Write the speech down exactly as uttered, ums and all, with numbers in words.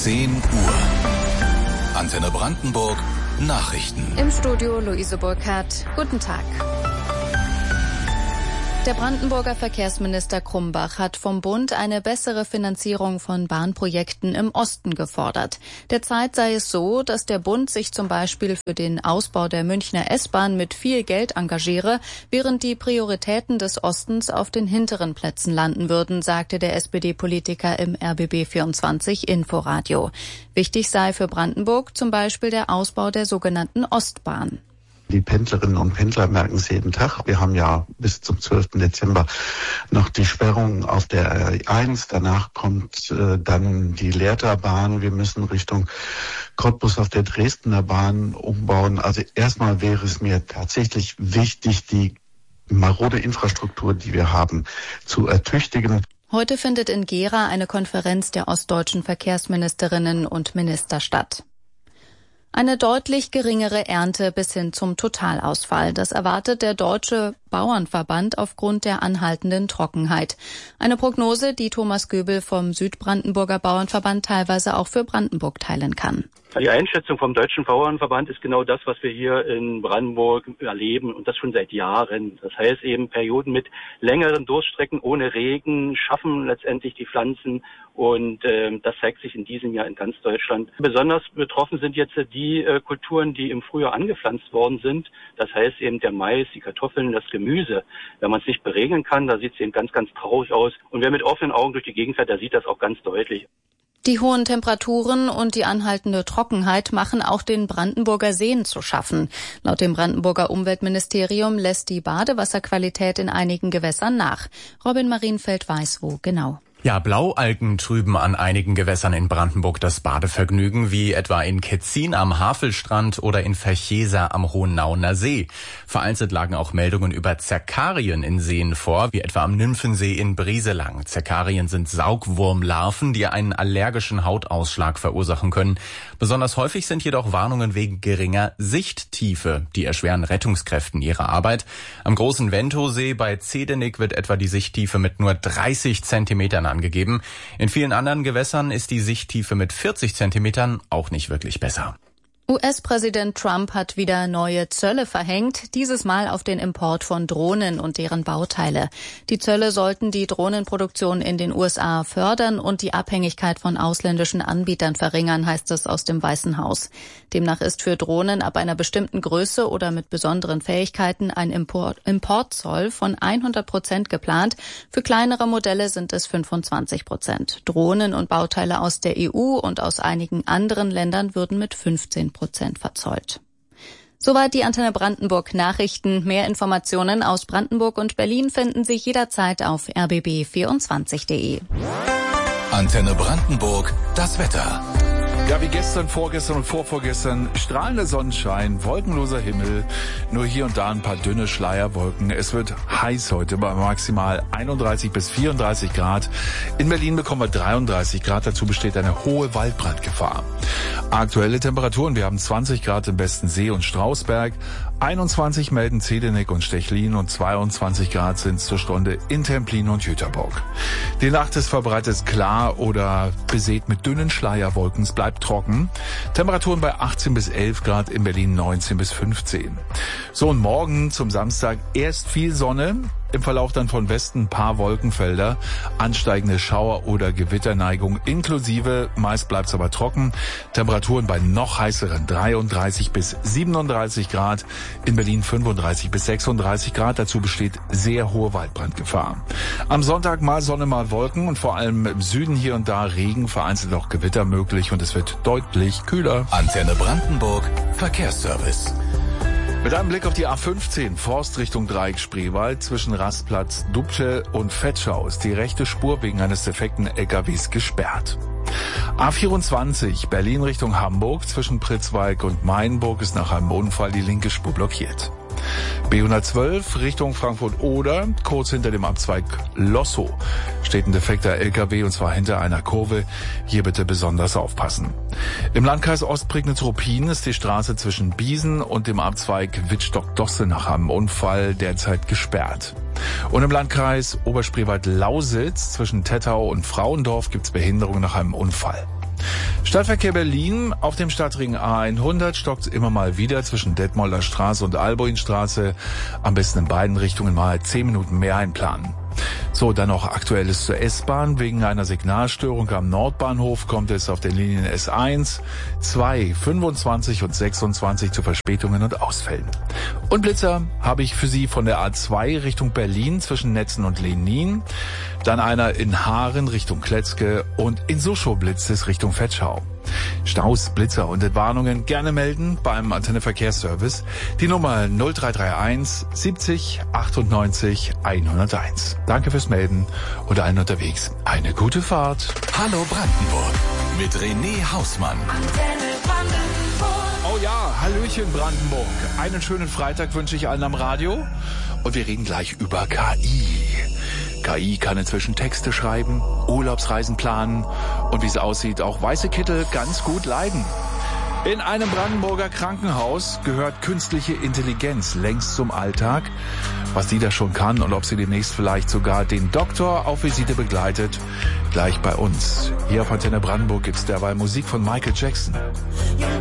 zehn Uhr. Antenne Brandenburg, Nachrichten. Im Studio Luise Burkhardt. Guten Tag. Der Brandenburger Verkehrsminister Krumbach hat vom Bund eine bessere Finanzierung von Bahnprojekten im Osten gefordert. Derzeit sei es so, dass der Bund sich zum Beispiel für den Ausbau der Münchner S-Bahn mit viel Geld engagiere, während die Prioritäten des Ostens auf den hinteren Plätzen landen würden, sagte der S P D-Politiker im R B B vierundzwanzig Inforadio. Wichtig sei für Brandenburg zum Beispiel der Ausbau der sogenannten Ostbahn. Die Pendlerinnen und Pendler merken es jeden Tag. Wir haben ja bis zum zwölften Dezember noch die Sperrung auf der R eins. Danach kommt äh, dann die Lehrterbahn. Wir müssen Richtung Cottbus auf der Dresdner Bahn umbauen. Also erstmal wäre es mir tatsächlich wichtig, die marode Infrastruktur, die wir haben, zu ertüchtigen. Heute findet in Gera eine Konferenz der ostdeutschen Verkehrsministerinnen und Minister statt. Eine deutlich geringere Ernte bis hin zum Totalausfall. Das erwartet der Deutsche Bauernverband aufgrund der anhaltenden Trockenheit. Eine Prognose, die Thomas Göbel vom Südbrandenburger Bauernverband teilweise auch für Brandenburg teilen kann. Die Einschätzung vom Deutschen Bauernverband ist genau das, was wir hier in Brandenburg erleben, und das schon seit Jahren. Das heißt eben, Perioden mit längeren Durststrecken ohne Regen schaffen letztendlich die Pflanzen, und äh, das zeigt sich in diesem Jahr in ganz Deutschland. Besonders betroffen sind jetzt die äh, Kulturen, die im Frühjahr angepflanzt worden sind. Das heißt eben der Mais, die Kartoffeln, das Gemüse. Wenn man es nicht beregeln kann, da sieht es eben ganz, ganz traurig aus. Und wer mit offenen Augen durch die Gegend fährt, der sieht das auch ganz deutlich. Die hohen Temperaturen und die anhaltende Trockenheit machen auch den Brandenburger Seen zu schaffen. Laut dem Brandenburger Umweltministerium lässt die Badewasserqualität in einigen Gewässern nach. Robin Marienfeld weiß wo genau. Ja, Blaualgen trüben an einigen Gewässern in Brandenburg das Badevergnügen, wie etwa in Ketzin am Havelstrand oder in Verchesa am Hohennauener See. Vereinzelt lagen auch Meldungen über Zerkarien in Seen vor, wie etwa am Nymphensee in Brieselang. Zerkarien sind Saugwurmlarven, die einen allergischen Hautausschlag verursachen können. Besonders häufig sind jedoch Warnungen wegen geringer Sichttiefe. Die erschweren Rettungskräften ihre Arbeit. Am großen Ventosee bei Zedenik wird etwa die Sichttiefe mit nur dreißig Zentimetern angegeben. In vielen anderen Gewässern ist die Sichttiefe mit vierzig Zentimetern auch nicht wirklich besser. U S-Präsident Trump hat wieder neue Zölle verhängt, dieses Mal auf den Import von Drohnen und deren Bauteile. Die Zölle sollten die Drohnenproduktion in den U S A fördern und die Abhängigkeit von ausländischen Anbietern verringern, heißt es aus dem Weißen Haus. Demnach ist für Drohnen ab einer bestimmten Größe oder mit besonderen Fähigkeiten ein Import- Importzoll von hundert Prozent geplant. Für kleinere Modelle sind es fünfundzwanzig Prozent. Drohnen und Bauteile aus der E U und aus einigen anderen Ländern würden mit fünfzehn Prozent verzollt. Soweit die Antenne Brandenburg Nachrichten. Mehr Informationen aus Brandenburg und Berlin finden Sie jederzeit auf r b b vierundzwanzig punkt de. Antenne Brandenburg, das Wetter. Ja, wie gestern, vorgestern und vorvorgestern, strahlender Sonnenschein, wolkenloser Himmel, nur hier und da ein paar dünne Schleierwolken. Es wird heiß heute bei maximal einunddreißig bis vierunddreißig Grad. In Berlin bekommen wir dreiunddreißig Grad, dazu besteht eine hohe Waldbrandgefahr. Aktuelle Temperaturen, wir haben zwanzig Grad im besten See und Strausberg, einundzwanzig melden Zedenik und Stechlin und zweiundzwanzig Grad sind zur Stunde in Templin und Jüterbock. Die Nacht ist verbreitet klar oder besät mit dünnen Schleierwolken. Es bleibt trocken. Temperaturen bei achtzehn bis elf Grad, in Berlin neunzehn bis fünfzehn. So, und morgen zum Samstag erst viel Sonne. Im Verlauf dann von Westen ein paar Wolkenfelder, ansteigende Schauer- oder Gewitterneigung inklusive, meist bleibt's aber trocken. Temperaturen bei noch heißeren dreiunddreißig bis siebenunddreißig Grad, in Berlin fünfunddreißig bis sechsunddreißig Grad, dazu besteht sehr hohe Waldbrandgefahr. Am Sonntag mal Sonne, mal Wolken und vor allem im Süden hier und da Regen, vereinzelt auch Gewitter möglich und es wird deutlich kühler. Antenne Brandenburg, Verkehrsservice. Mit einem Blick auf die A fünfzehn, Forst Richtung Dreieck Spreewald, zwischen Rastplatz Dubce und Vetschau ist die rechte Spur wegen eines defekten L K Ws gesperrt. A vierundzwanzig, Berlin Richtung Hamburg, zwischen Pritzwalk und Mainburg ist nach einem Unfall die linke Spur blockiert. B hundertzwölf Richtung Frankfurt-Oder, kurz hinter dem Abzweig Lossow steht ein defekter L K W und zwar hinter einer Kurve. Hier bitte besonders aufpassen. Im Landkreis Ostprignitz-Ruppin ist die Straße zwischen Biesen und dem Abzweig Wittstock-Dosse nach einem Unfall derzeit gesperrt. Und im Landkreis Oberspreewald-Lausitz zwischen Tettau und Frauendorf gibt es Behinderung nach einem Unfall. Stadtverkehr Berlin. Auf dem Stadtring A hundert stockt immer mal wieder zwischen Detmolder Straße und Alboinstraße. Am besten in beiden Richtungen mal zehn Minuten mehr einplanen. So, dann noch Aktuelles zur S-Bahn. Wegen einer Signalstörung am Nordbahnhof kommt es auf den Linien S eins, zwei, fünfundzwanzig und sechsundzwanzig zu Verspätungen und Ausfällen. Und Blitzer habe ich für Sie von der A zwei Richtung Berlin zwischen Netzen und Lenin. Dann einer in Haaren Richtung Kletzke und in Suschow blitzt es Richtung Vetschau. Staus, Blitzer und Entwarnungen gerne melden beim Antenne Verkehrsservice. Die Nummer null drei drei eins siebzig achtundneunzig hunderteins. Danke fürs Melden und allen unterwegs eine gute Fahrt. Hallo Brandenburg mit René Hausmann. Antenne Brandenburg. Oh ja, Hallöchen Brandenburg. Einen schönen Freitag wünsche ich allen am Radio. Und wir reden gleich über K I. K I kann inzwischen Texte schreiben, Urlaubsreisen planen und wie es aussieht, auch weiße Kittel ganz gut leiden. In einem Brandenburger Krankenhaus gehört künstliche Intelligenz längst zum Alltag. Was die da schon kann und ob sie demnächst vielleicht sogar den Doktor auf Visite begleitet, gleich bei uns. Hier auf Antenne Brandenburg gibt's derweil Musik von Michael Jackson.